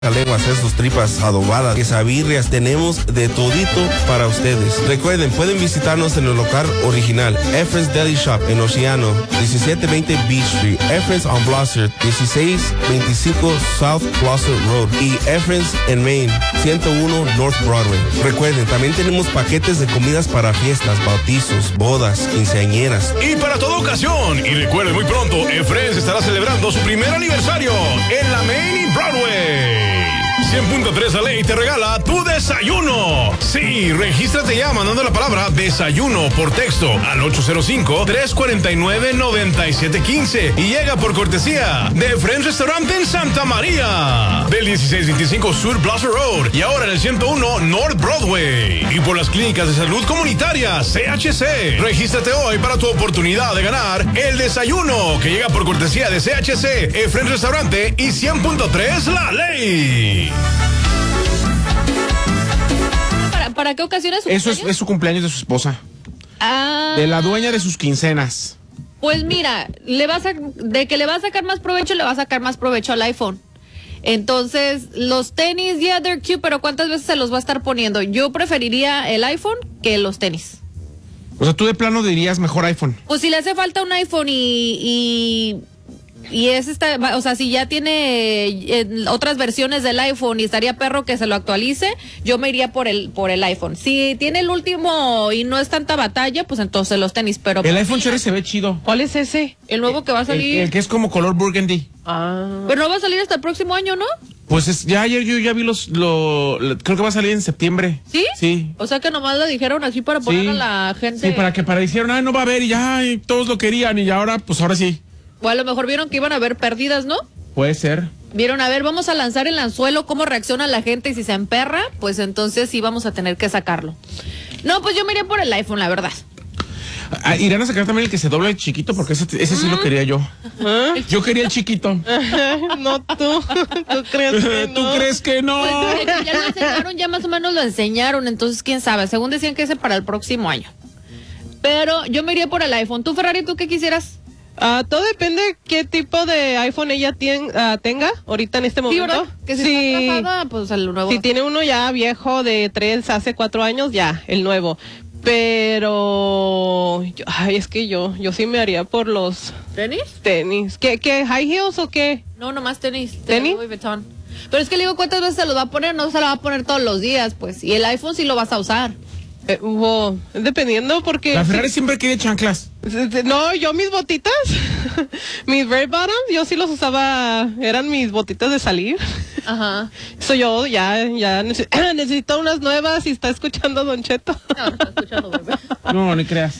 lenguas, sus tripas adobadas, quesabirrias, tenemos de todito para ustedes. Recuerden, pueden visitarnos en el local original, Efren's Deli Shop en Oceano, 1720 Beach Street, Efren's on Blosser, 1625 South Blosser Road y Efren's en Maine, 101 North Broadway. Recuerden, también tenemos paquetes de comidas para fiestas, bautizos, bodas, quinceañeras y para toda ocasión. Y recuerden, muy pronto, Efren's estará celebrando su primer aniversario en la Maine y Broadway. 100.3 La Ley te regala tu desayuno. Sí, regístrate ya mandando la palabra desayuno por texto al 805-349-9715 y llega por cortesía de Efren's Restaurante en Santa María, del 1625 Sur Plaza Road y ahora en el 101 North Broadway, y por las clínicas de salud comunitaria CHC. Regístrate hoy para tu oportunidad de ganar el desayuno que llega por cortesía de CHC, Efren's Restaurante y 100.3 La Ley. ¿Para qué ocasión es su cumpleaños? Eso es su cumpleaños de su esposa. De la dueña de sus quincenas. Pues mira, de que le va a sacar más provecho, le va a sacar más provecho al iPhone. Entonces, los tenis, they're cute, pero ¿cuántas veces se los va a estar poniendo? Yo preferiría el iPhone que los tenis. O sea, tú de plano dirías mejor iPhone. Pues si le hace falta un iPhone y o sea, si ya tiene otras versiones del iPhone y estaría perro que se lo actualice, yo me iría por el iPhone. Si tiene el último y no es tanta batalla, pues entonces los tenis, pero... El iPhone Cherry se ve chido. ¿Cuál es ese? El nuevo que va a salir. El que es como color burgundy. Pero no va a salir hasta el próximo año, ¿no? Pues ya ayer yo ya vi creo que va a salir en septiembre. ¿Sí? Sí. O sea que nomás lo dijeron así para poner a la gente... Sí, para dijeron, no va a haber y ya todos lo querían y ahora, pues ahora sí. O a lo mejor vieron que iban a haber pérdidas, ¿no? Puede ser. Vieron, a ver, vamos a lanzar el anzuelo, cómo reacciona la gente y si se emperra, pues entonces sí vamos a tener que sacarlo. No, pues yo me iría por el iPhone, la verdad. Irán a sacar también el que se dobla el chiquito, porque ese sí lo quería yo. Yo quería el chiquito. No, tú crees que no. ¿Tú crees que no? Pues, ya lo enseñaron, ya más o menos lo enseñaron, entonces quién sabe. Según decían que ese para el próximo año. Pero yo me iría por el iPhone. ¿Tú, Ferrari, tú qué quisieras? Todo depende qué tipo de iPhone ella tenga ahorita en este momento. Sí, ¿verdad? Que si está casada, pues el nuevo. Si tiene uno ya viejo de hace 4 años, ya, el nuevo. Pero, es que yo sí me haría por los... ¿Tenis? ¿Qué, high heels o qué? No, nomás tenis. ¿Tenis? Louis Vuitton. Pero es que le digo, ¿cuántas veces se lo va a poner? No se lo va a poner todos los días, pues. Y el iPhone sí lo vas a usar. Dependiendo porque... La Ferrari siempre quiere chanclas. No, yo mis botitas, mis red bottoms, yo sí los usaba, eran mis botitas de salir. Ajá. Eso yo ya necesito unas nuevas y está escuchando Don Cheto. No está escuchando, bebé. No, ni creas.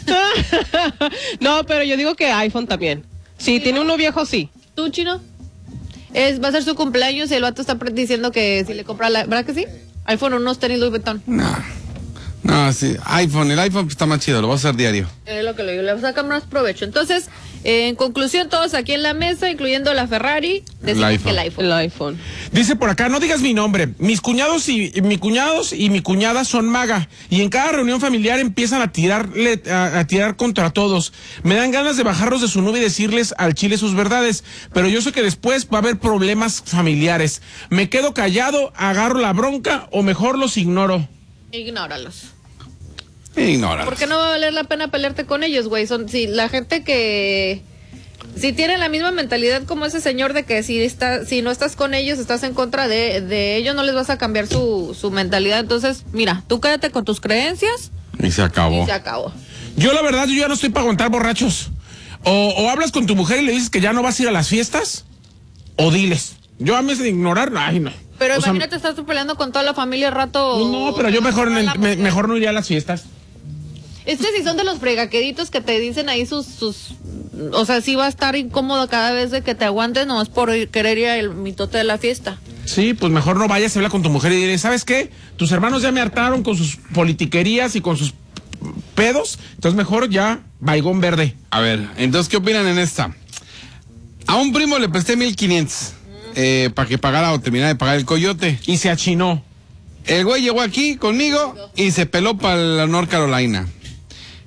No, pero yo digo que iPhone también. Si tiene uno viejo, sí. ¿Tú, Chino? Va a ser su cumpleaños y el vato está diciendo que si le compra ¿verdad que sí? iPhone, unos tenis Louis Vuitton. No, sí, el iPhone está más chido, lo voy a usar diario. Es lo que le digo, le sacan más provecho. Entonces, en conclusión, todos aquí en la mesa, incluyendo la Ferrari, decimos que el iPhone. Dice por acá, no digas mi nombre. Mis cuñados y mi cuñada son maga y en cada reunión familiar empiezan a tirar contra todos. Me dan ganas de bajarlos de su nube y decirles al chile sus verdades, pero yo sé que después va a haber problemas familiares. Me quedo callado, agarro la bronca o mejor los ignoro. Ignóralos. Ignóralos. Porque no va a valer la pena pelearte con ellos, güey. La gente que... Si tiene la misma mentalidad como ese señor de que si no estás con ellos, estás en contra de ellos, no les vas a cambiar su mentalidad. Entonces, mira, tú quédate con tus creencias. Y se acabó. Yo la verdad, yo ya no estoy para aguantar borrachos. O hablas con tu mujer y le dices que ya no vas a ir a las fiestas, o diles. Yo a mí de ignorar, ay no. Pero imagínate, estás tú peleando con toda la familia al rato. No, pero yo mejor no iría a las fiestas. Es que si son de los fregaqueditos que te dicen ahí sus... O sea, sí va a estar incómodo cada vez de que te aguantes nomás por querer ir al mitote de la fiesta. Sí, pues mejor no vayas, habla con tu mujer y dile, ¿sabes qué? Tus hermanos ya me hartaron con sus politiquerías y con sus pedos, entonces mejor ya, baigón verde. A ver, entonces, ¿qué opinan en esta? A un primo le presté 1,500 para que pagara o terminara de pagar el coyote. Y se achinó. El güey llegó aquí conmigo y se peló para la North Carolina.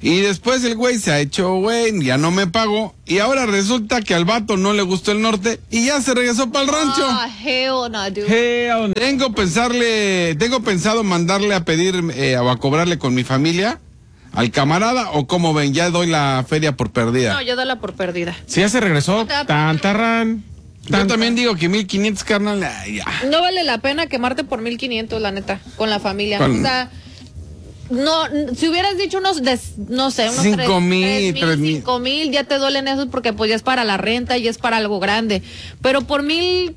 Y después el güey se ha hecho güey, ya no me pagó. Y ahora resulta que al vato no le gustó el norte y ya se regresó para el rancho. Hell no, dude. Tengo pensado mandarle a pedir o a cobrarle con mi familia al camarada, o como ven, ya doy la feria por perdida. No, yo doy la por perdida. Si ya se regresó, tantarrán. Yo también digo que 1,500, carnal, ya. No vale la pena quemarte por 1,500, la neta, con la familia. Con- O sea, no, si hubieras dicho unos 5,000, 3,000. 5,000, ya te duelen esos porque pues ya es para la renta y es para algo grande. Pero por 1,000,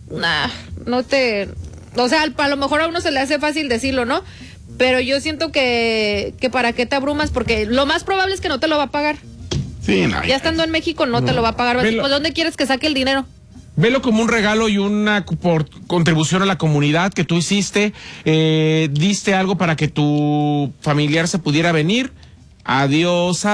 no te... O sea, a lo mejor a uno se le hace fácil decirlo, ¿no? Pero yo siento que para qué te abrumas, porque lo más probable es que no te lo va a pagar. Sí, no, Ya estando en México no te lo va a pagar. Velo. Pues ¿dónde quieres que saque el dinero? Velo como un regalo y una contribución a la comunidad que tú hiciste. Diste algo para que tu familiar se pudiera venir. Adiós,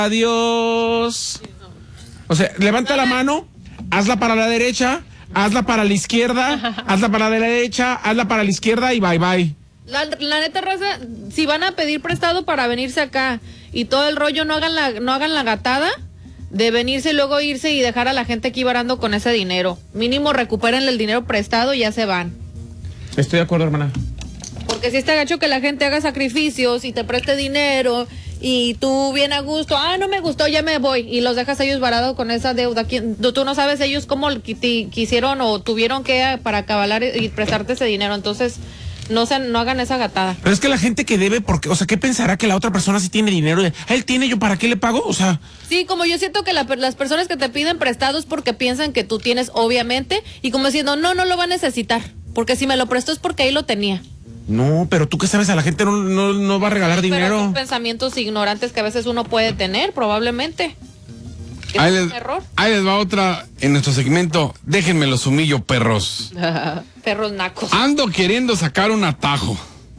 adiós. O sea, levanta la mano, hazla para la derecha, hazla para la izquierda, hazla para la derecha, hazla para la izquierda y bye bye. La neta, raza, si van a pedir prestado para venirse acá y todo el rollo, no hagan la gatada de venirse y luego irse y dejar a la gente aquí varando con ese dinero. Mínimo recuperen el dinero prestado y ya se van. Estoy de acuerdo, hermana. Porque si está gacho que la gente haga sacrificios y te preste dinero y tú bien a gusto, no me gustó, ya me voy, y los dejas a ellos varados con esa deuda. Tú no sabes ellos cómo quisieron o tuvieron que para acabalar y prestarte ese dinero. Entonces, no hagan esa gatada. Pero es que la gente que debe, porque, o sea, ¿qué pensará que la otra persona sí tiene dinero? Él tiene, ¿yo para qué le pago? O sea... Sí, como yo siento que las personas que te piden prestados porque piensan que tú tienes, obviamente, y como diciendo, no lo va a necesitar, porque si me lo prestó es porque ahí lo tenía. No, pero tú qué sabes, a la gente no va a regalar Pero dinero. son pensamientos ignorantes que a veces uno puede tener, probablemente. ¿Qué Ahí es les, un error? ahí les va otra en nuestro segmento. Déjenme los humillo, perros. Perros nacos. Ando queriendo sacar un atajo.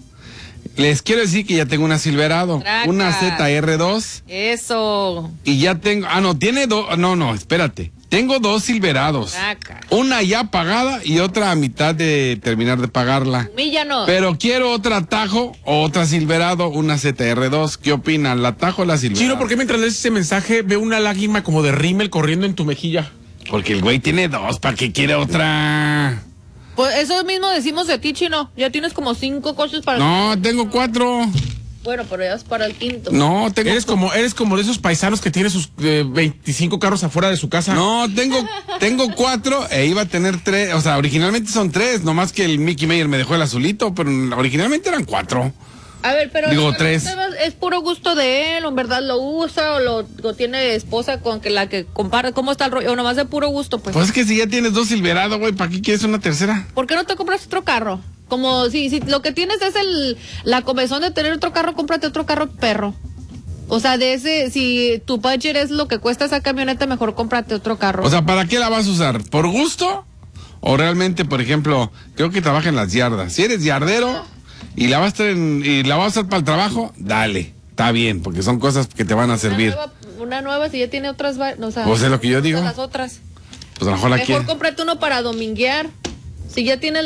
Les quiero decir que ya tengo una Silverado, Tracas. una ZR2 Eso. y ya tengo, tiene dos, no, espérate. Tengo 2 Silverados. Tracas. Una ya pagada y otra a mitad de terminar de pagarla. Humíllanos. Pero quiero otro atajo o otra Silverado, una ZR2. ¿Qué opinan? ¿La atajo o la Silverado? Chino, ¿por qué mientras lees ese mensaje veo una lágrima como de rímel corriendo en tu mejilla? Porque el güey tiene 2, ¿para qué quiere otra? Pues eso mismo decimos de ti, Chino. Ya tienes como 5 coches para... No, tengo 4. Bueno, pero ya es para el quinto. No, tengo... Eres como de esos paisanos que tienen sus 25 carros afuera de su casa. No, tengo 4 e iba a tener 3. O sea, originalmente son 3, nomás que el Mickey Mayer me dejó el azulito, pero originalmente eran 4. A ver, pero... Digo, ¿no 3. es puro gusto de él, o en verdad lo usa, o lo tiene esposa con que la que compara? ¿Cómo está el rollo? O nomás de puro gusto, pues. Pues es que si ya tienes 2 Silverado, güey, ¿para qué quieres una tercera? ¿Por qué no te compras otro carro? Como si lo que tienes es la comezón de tener otro carro, cómprate otro carro, perro. O sea, si tu budget es lo que cuesta esa camioneta, mejor cómprate otro carro. O sea, ¿para qué la vas a usar? ¿Por gusto? O realmente, por ejemplo, creo que trabaja en las yardas. Si eres yardero y la vas a usar para el trabajo, dale, está bien, porque son cosas que te van a servir. Una nueva si ya tiene otras, o sea, Pues es lo que yo digo. las otras. Pues a lo mejor la Mejor quiere. cómprate uno para dominguear. Si ya tienes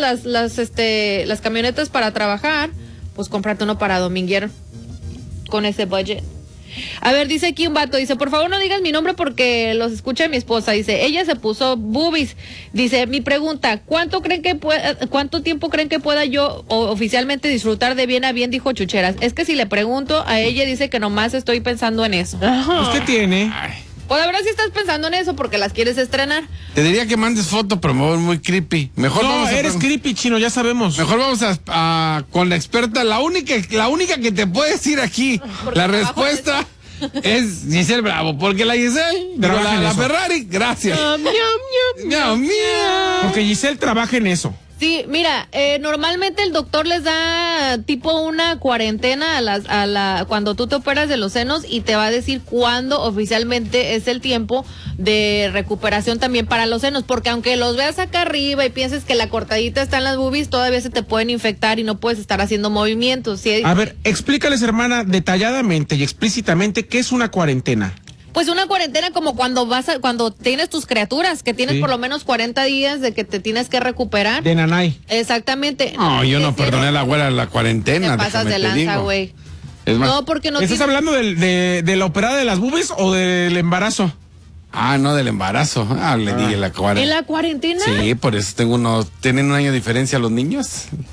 las camionetas para trabajar, pues cómprate uno para dominguear con ese budget. A ver, dice aquí un vato, dice, por favor no digas mi nombre porque los escucha mi esposa. Dice, ella se puso boobies. Dice, mi pregunta, ¿cuánto tiempo creen que pueda yo oficialmente disfrutar de bien a bien? Dijo Chucheras. Es que si le pregunto a ella, dice que nomás estoy pensando en eso. Pues, ¿qué tiene? Ay, Pues la verdad si estás pensando en eso porque las quieres estrenar. te diría que mandes foto, pero me voy muy creepy. Mejor No, vamos a eres creepy, Chino, ya sabemos. Mejor vamos con la experta, la única que te puede decir aquí Porque la trabajo en respuesta es Giselle Bravo, porque la Giselle, Trabaja en la eso. Ferrari, gracias. Miau, miau. Porque Giselle trabaja en eso. Sí, mira, normalmente el doctor les da tipo una cuarentena cuando tú te operas de los senos y te va a decir cuándo oficialmente es el tiempo de recuperación también para los senos, porque aunque los veas acá arriba y pienses que la cortadita está en las boobies, todavía se te pueden infectar y no puedes estar haciendo movimientos. ¿Sí? A ver, explícales, hermana, detalladamente y explícitamente qué es una cuarentena. Pues una cuarentena como cuando cuando tienes tus criaturas, que tienes Sí. por lo menos 40 días de que te tienes que recuperar. De nanay. Exactamente. No, yo no Es cierto. perdoné a la güera la cuarentena. Te pasas déjame de te lanza, digo. güey. Es más, No, porque no ¿Estás tiene... hablando de la operada de las boobies o del embarazo? no, del embarazo. Le dije la cuarentena. ¿En la cuarentena? Sí, por eso ¿tienen un año de diferencia los niños?